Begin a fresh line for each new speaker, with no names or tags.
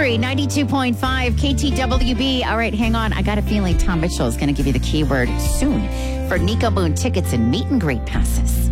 Country 92.5 KTWB. All right, hang on. I got a feeling Tom Mitchell is going to give you the keyword soon for Nico Boone tickets and meet and greet passes.